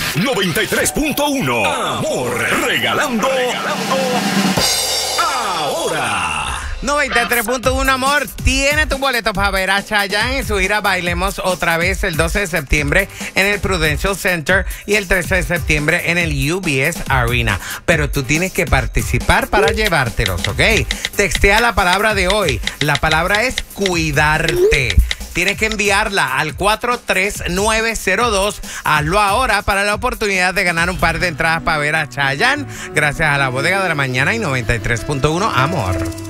93.1. Amor, regalando ahora. 93.1 Amor tiene tus boletos para ver a Chayanne en su gira Bailemos otra vez el 12 de septiembre en el Prudential Center y el 13 de septiembre en el UBS Arena. Pero tú tienes que participar para llevártelos, ¿ok? Textea la palabra de hoy. La palabra es cuidarte. Tienes que enviarla al 43902. Hazlo ahora para la oportunidad de ganar un par de entradas para ver a Chayanne. Gracias a la Bodega de la Mañana y 93.1 Amor.